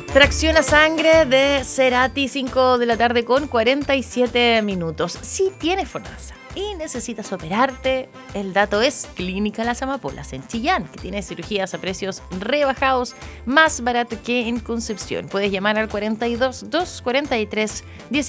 Tracción a sangre de Cerati, 5 de la tarde con 47 minutos. Si tienes FONASA y necesitas operarte, el dato es Clínica Las Amapolas en Chillán, que tiene cirugías a precios rebajados, más barato que en Concepción. Puedes llamar al 42 243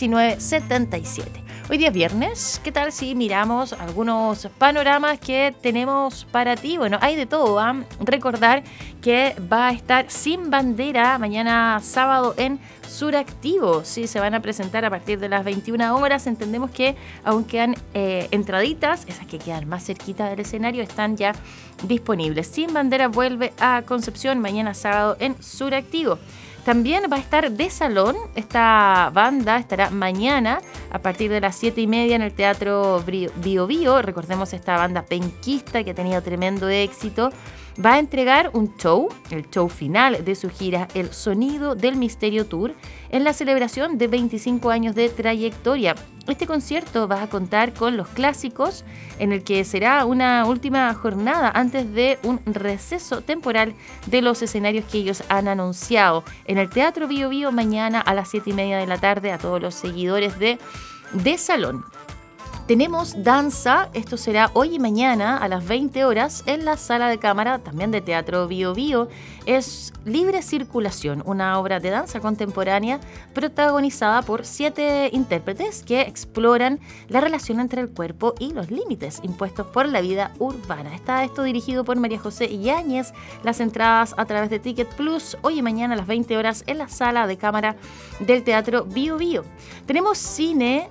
1977. Hoy día es viernes, ¿qué tal si miramos algunos panoramas que tenemos para ti? Bueno, hay de todo, ¿eh? Recordar que va a estar Sin Bandera mañana sábado en Suractivo. Sí, se van a presentar a partir de las 21 horas. Entendemos que aún quedan entraditas, esas que quedan más cerquita del escenario, están ya disponibles. Sin Bandera vuelve a Concepción mañana sábado en Suractivo. También va a estar De Salón. Esta banda estará mañana a partir de las 7:30 en el Teatro Bio Bio. Recordemos esta banda penquista que ha tenido tremendo éxito. Va a entregar un show, el show final de su gira El Sonido del Misterio Tour, en la celebración de 25 años de trayectoria. Este concierto va a contar con los clásicos, en el que será una última jornada antes de un receso temporal de los escenarios que ellos han anunciado. En el Teatro Bio Bio mañana a las 7:30 de la tarde a todos los seguidores de Salón. Tenemos danza, esto será hoy y mañana a las 20 horas en la sala de cámara, también de Teatro Bio Bio. Es Libre Circulación, una obra de danza contemporánea protagonizada por 7 intérpretes que exploran la relación entre el cuerpo y los límites impuestos por la vida urbana. Está esto dirigido por María José Yáñez. Las entradas a través de Ticket Plus, hoy y mañana a las 20 horas en la sala de cámara del Teatro Bio Bio. Tenemos cine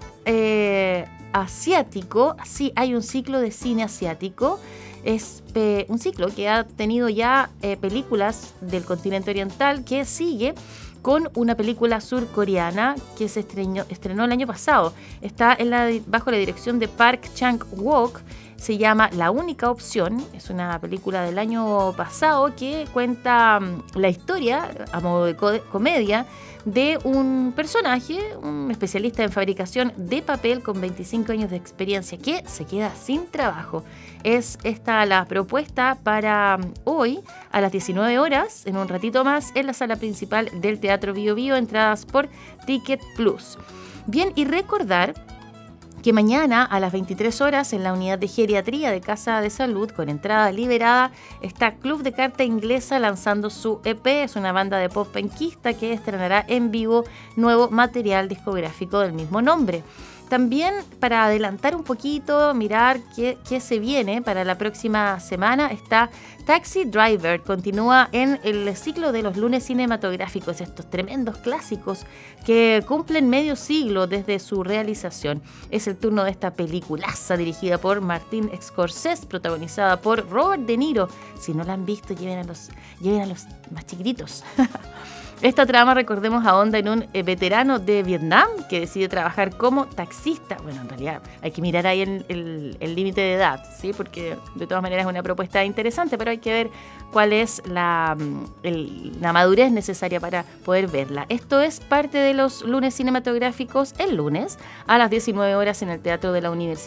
asiático. Sí, hay un ciclo de cine asiático. Es un ciclo que ha tenido ya películas del continente oriental, que sigue con una película surcoreana que se estrenó el año pasado. Está bajo la dirección de Park Chang-wook. Se llama La Única Opción. Es una película del año pasado que cuenta la historia, a modo de comedia, de un personaje, un especialista en fabricación de papel con 25 años de experiencia que se queda sin trabajo. Es esta la propuesta para hoy a las 19 horas, en un ratito más, en la sala principal del Teatro Bio Bio, entradas por Ticket Plus. Bien, y recordar que mañana a las 23 horas en la unidad de geriatría de Casa de Salud, con entrada liberada, está Club de Carta Inglesa lanzando su EP. Es una banda de pop penquista que estrenará en vivo nuevo material discográfico del mismo nombre. También, para adelantar un poquito, mirar qué se viene para la próxima semana, está Taxi Driver. Continúa en el ciclo de los lunes cinematográficos, estos tremendos clásicos que cumplen medio siglo desde su realización. Es el turno de esta peliculaza dirigida por Martin Scorsese, protagonizada por Robert De Niro. Si no la han visto, lleven a los más chiquititos. Esta trama, recordemos, ahonda en un veterano de Vietnam que decide trabajar como taxista. Bueno, en realidad hay que mirar ahí el límite de edad, ¿sí? Porque de todas maneras es una propuesta interesante, pero hay que ver cuál es la madurez necesaria para poder verla. Esto es parte de los lunes cinematográficos, el lunes a las 19 horas en el Teatro de la Universidad